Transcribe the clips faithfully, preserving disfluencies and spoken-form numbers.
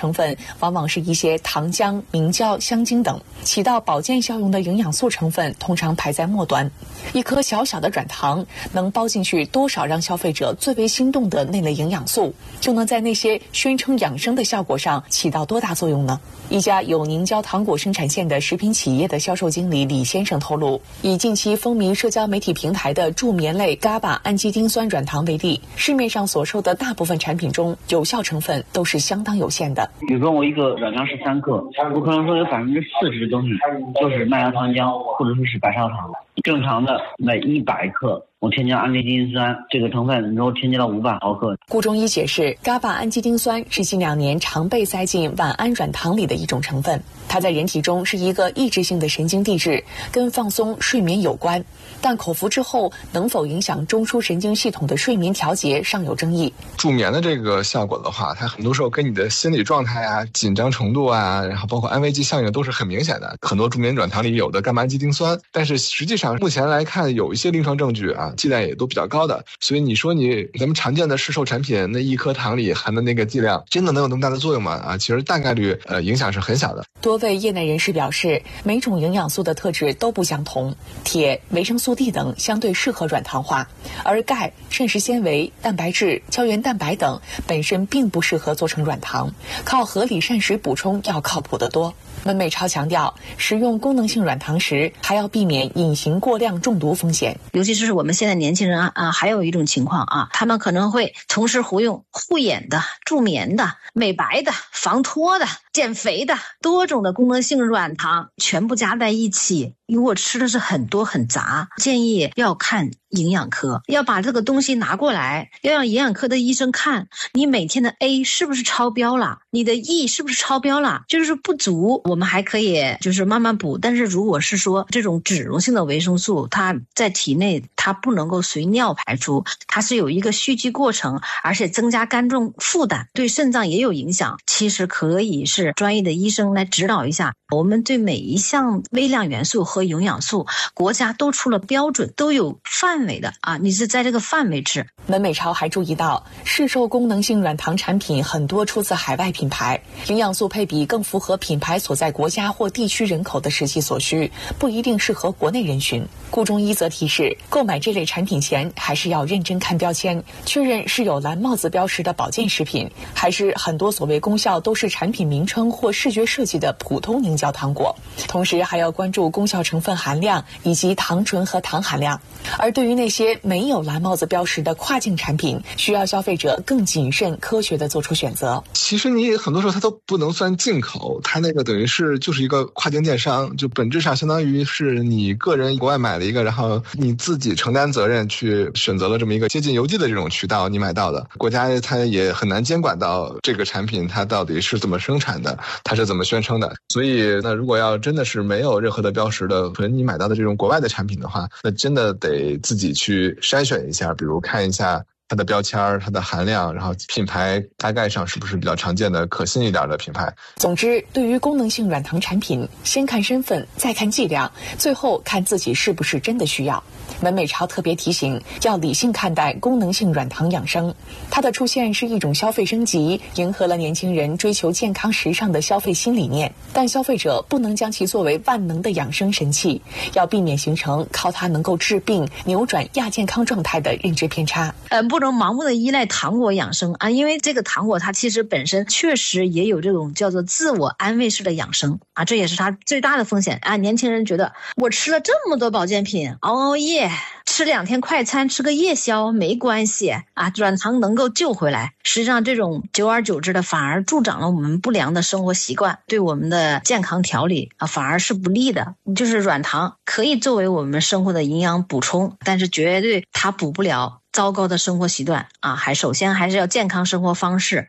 成分往往是一些糖浆、明胶、香精等，起到保健效用的营养素成分通常排在末端。一颗小小的软糖能包进去多少让消费者最为心动的那类营养素，就能在那些宣称养生的效果上起到多大作用呢？一家有凝胶糖果生产线的食品企业的销售经理李先生透露，以近期风靡社交媒体平台的助眠类 G A B A 氨基丁酸软糖为例，市面上所售的大部分产品中，有效成分都是相当有限的。 比如说我一个软糖是三克，我可能说有百分之四十的东西就是麦芽糖浆或者说是白砂糖。正常的每一百克我添加氨基丁酸这个成分，然后添加到五百毫克。 顾中医解释 ，G A B A 氨基丁酸是近两年常被塞进晚安软糖里的一种成分，它在人体中是一个抑制性的神经递质，跟放松、睡眠有关。但口服之后能否影响中枢神经系统的睡眠调节尚有争议。 助眠的这个效果的话，它很多时候跟你的心理状态啊、紧张程度啊，然后包括安慰剂效应都是很明显的。很多助眠软糖里有的伽马氨基丁酸，但是实际上目前来看有一些临床证据啊，剂量也都比较高的。所以你说你咱们常见的市售产品那一颗糖里含的那个剂量，真的能有那么大的作用吗？啊，其实大概率呃影响是很小的。 多位业内人士表示，每种营养素的特质都不相同，铁、维生素 D 等相对适合软糖化，而钙、膳食纤维、蛋白质、胶原蛋白等本身并不适合做成软糖，靠合理膳食补充要靠谱得多。温美超强调，使用功能性软糖时还要避免隐形过量中毒风险。 尤其是我们现在年轻人啊，啊还有一种情况啊，他们可能会同时服用护眼的、助眠的、美白的、防脱的、减肥的多种的功能性软糖全部加在一起，如果吃的是很多很杂，建议要看营养科，要把这个东西拿过来，要让营养科的医生看你每天的 A 是不是超标了，你的 E 是不是超标了，就是不足我们还可以就是慢慢补。但是如果是说这种脂溶性的维生素，它在体内它不能够随尿排出，它是有一个蓄积过程，而且增加肝脏负担，对肾脏也有影响。其实可以是专业的医生来指导一下。我们对每一项微量元素和营养素，国家都出了标准，都有范围的啊，你是在这个范围吃。 文美超还注意到，市售功能性软糖产品很多出自海外品牌，营养素配比更符合品牌所在国家或地区人口的实际所需，不一定适合国内人群。顾中医则提示，购买这类产品前还是要认真看标签，确认是有蓝帽子标识的保健食品，还是很多所谓功效都是产品名称或视觉设计的普通凝胶糖果。同时还要关注功效成分含量以及糖醇和糖含量。而对于那些没有蓝帽子标识的跨境产品，需要消费者更谨慎科学地做出选择。 其实你很多时候它都不能算进口，它那个等于是就是一个跨境电商，就本质上相当于是你个人国外买了一个，然后你自己承担责任去选择了这么一个接近邮寄的这种渠道，你买到的，国家它也很难监管到这个产品它到底是怎么生产的，它是怎么宣称的。所以那如果要真的是没有任何的标识的，可能你买到的这种国外的产品的话，那真的得自己去筛选一下，比如看一下它的标签、它的含量，然后品牌大概上是不是比较常见的可信一点的品牌。 总之，对于功能性软糖产品，先看身份，再看剂量，最后看自己是不是真的需要。文美超特别提醒，要理性看待功能性软糖养生，它的出现是一种消费升级，迎合了年轻人追求健康时尚的消费新理念，但消费者不能将其作为万能的养生神器，要避免形成靠它能够治病、扭转亚健康状态的认知偏差。 呃，不能盲目的依赖糖果养生啊，因为这个糖果它其实本身确实也有这种叫做自我安慰式的养生啊，这也是它最大的风险啊。年轻人觉得我吃了这么多保健品，熬熬夜，吃两天快餐，吃个夜宵没关系啊，软糖能够救回来。实际上这种久而久之的反而助长了我们不良的生活习惯，对我们的健康调理啊反而是不利的。就是软糖可以作为我们生活的营养补充，但是绝对它补不了糟糕的生活习惯啊，还首先还是要健康生活方式。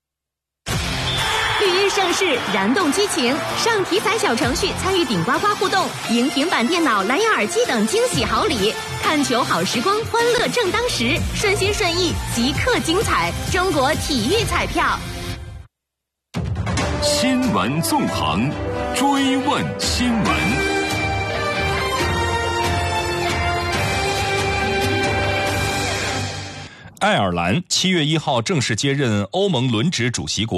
绿茵盛世，燃动激情，上体彩小程序参与顶呱呱互动，赢平板电脑、蓝牙耳机等惊喜好礼。看球好时光，欢乐正当时，顺心顺意，即刻精彩。中国体育彩票。 新闻纵横，追问新闻。爱尔兰七月一号正式接任欧盟轮值主席国。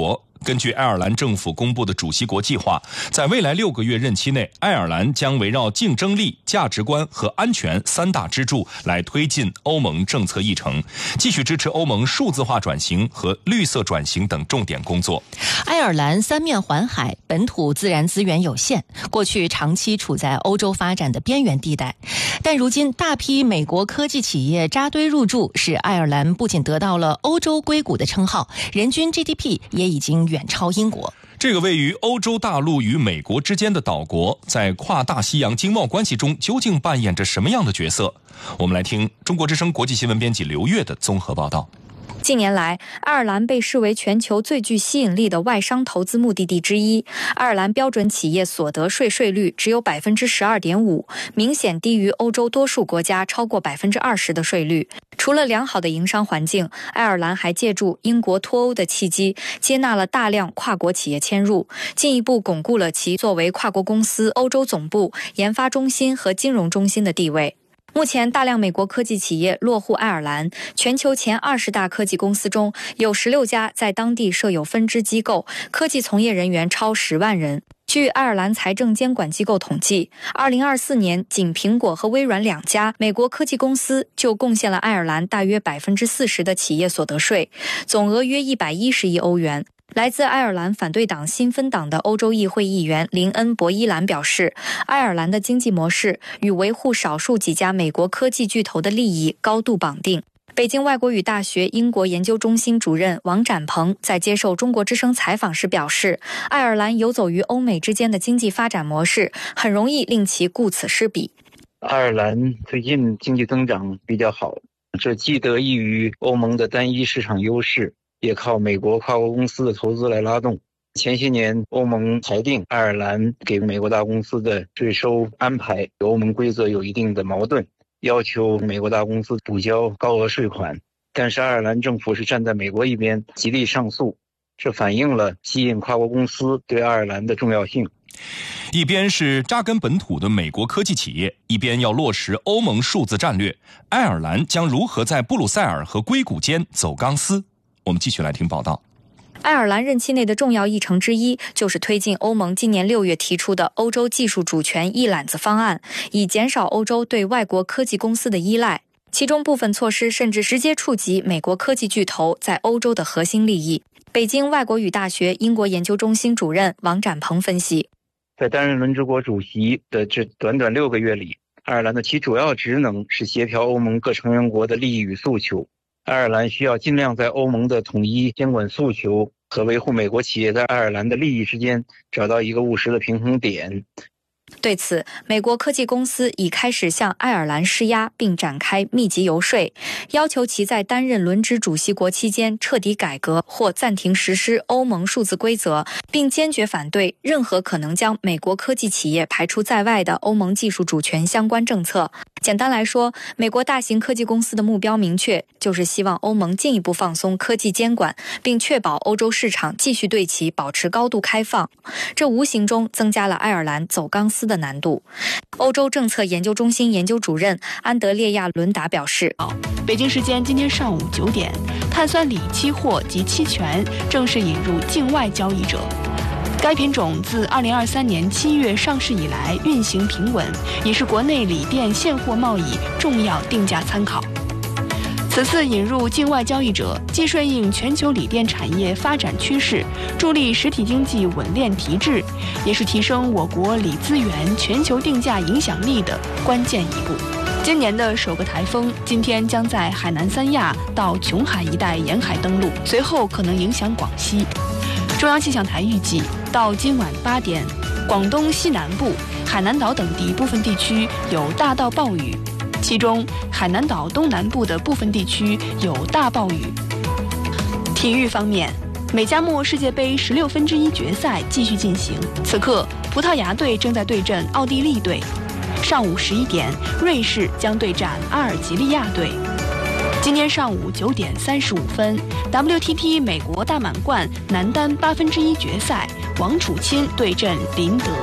根据爱尔兰政府公布的主席国计划，在未来六个月任期内，爱尔兰将围绕竞争力、价值观和安全三大支柱来推进欧盟政策议程，继续支持欧盟数字化转型和绿色转型等重点工作。 爱尔兰三面环海，本土自然资源有限，过去长期处在欧洲发展的边缘地带，但如今大批美国科技企业扎堆入驻，使爱尔兰不仅得到了欧洲硅谷的称号，人均 G D P 也已经远超英国。 这个位于欧洲大陆与美国之间的岛国，在跨大西洋经贸关系中究竟扮演着什么样的角色？我们来听中国之声国际新闻编辑刘越的综合报道。 近年来，爱尔兰被视为全球最具吸引力的外商投资目的地之一。爱尔兰标准企业所得税税率只有 百分之十二点五， 明显低于欧洲多数国家超过 百分之二十 的税率。除了良好的营商环境，爱尔兰还借助英国脱欧的契机，接纳了大量跨国企业迁入，进一步巩固了其作为跨国公司欧洲总部、研发中心和金融中心的地位。目前，大量美国科技企业落户爱尔兰，全球前二十大科技公司中有十六家在当地设有分支机构，科技从业人员超十万人。据爱尔兰财政监管机构统计，二零二四年仅苹果和微软两家美国科技公司就贡献了爱尔兰大约 百分之四十 的企业所得税，总额约一百一十亿欧元。来自爱尔兰反对党新芬党的欧洲议会议员林恩·博伊兰表示，爱尔兰的经济模式与维护少数几家美国科技巨头的利益高度绑定。北京外国语大学英国研究中心主任王展鹏在接受中国之声采访时表示，爱尔兰游走于欧美之间的经济发展模式很容易令其顾此失彼。 爱尔兰最近经济增长比较好，这既得益于欧盟的单一市场优势，也靠美国跨国公司的投资来拉动。前些年欧盟裁定爱尔兰给美国大公司的税收安排与欧盟规则有一定的矛盾，要求美国大公司补交高额税款，但是爱尔兰政府是站在美国一边，极力上诉，这反映了吸引跨国公司对爱尔兰的重要性。 一边是扎根本土的美国科技企业，一边要落实欧盟数字战略，爱尔兰将如何在布鲁塞尔和硅谷间走钢丝？我们继续来听报道。 爱尔兰任期内的重要议程之一，就是推进欧盟今年六月提出的欧洲技术主权一揽子方案，以减少欧洲对外国科技公司的依赖。其中部分措施甚至直接触及美国科技巨头在欧洲的核心利益。北京外国语大学英国研究中心主任王展鹏分析， 在担任轮值国主席的这短短六个月里，爱尔兰的其主要职能是协调欧盟各成员国的利益与诉求。爱尔兰需要尽量在欧盟的统一监管诉求和维护美国企业在爱尔兰的利益之间找到一个务实的平衡点。 对此，美国科技公司已开始向爱尔兰施压，并展开密集游说，要求其在担任轮值主席国期间彻底改革或暂停实施欧盟数字规则，并坚决反对任何可能将美国科技企业排除在外的欧盟技术主权相关政策。简单来说，美国大型科技公司的目标明确，就是希望欧盟进一步放松科技监管，并确保欧洲市场继续对其保持高度开放。这无形中增加了爱尔兰走钢丝的难度。欧洲政策研究中心研究主任安德烈亚·伦达表示， 北京时间今天上午九点，碳酸锂期货及期权正式引入境外交易者。该品种自二零二三年七月上市以来运行平稳，也是国内锂电现货贸易重要定价参考。此次引入境外交易者，既顺应全球锂电产业发展趋势，助力实体经济稳链提质，也是提升我国锂资源全球定价影响力的关键一步。今年的首个台风今天将在海南三亚到琼海一带沿海登陆，随后可能影响广西。中央气象台预计，到今晚八点，广东西南部、海南岛等地部分地区有大到暴雨，其中海南岛东南部的部分地区有大暴雨。体育方面，美加墨世界杯十六分之一决赛继续进行，此刻葡萄牙队正在对阵奥地利队。上午十一点，瑞士将对战阿尔及利亚队。今天上午九点三十五分 ，W T T 美国大满贯男单八分之一决赛，王楚钦对阵林德。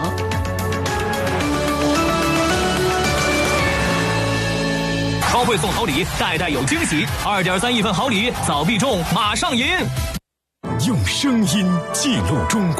超会送好礼，代代有惊喜，二点三亿份好礼，早必中马上赢。 用声音记录中国。